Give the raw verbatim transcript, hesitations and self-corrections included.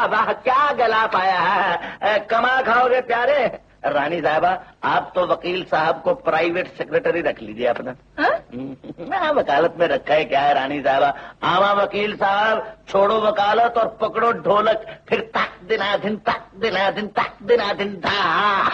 वाह वाह, क्या गला पाया है, कमा खाओगे प्यारे। रानी साहबा, आप तो वकील साहब को प्राइवेट सेक्रेटरी रख लीजिए अपना। हाँ, वकालत में रखा है क्या है रानी साहबा। आवा वकील साहब, छोड़ो वकालत और पकड़ो ढोलक, फिर तक दिना दिन तक दिना दिन तक दिना दिन था।